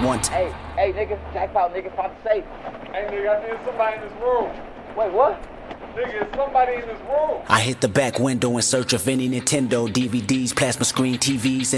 one time. Hey, nigga, jackpot, nigga, found the safe. Hey, nigga, I think somebody in this room. Wait, what? Nigga, it's somebody in this room. I hit the back window in search of any Nintendo DVDs, plasma screen TVs,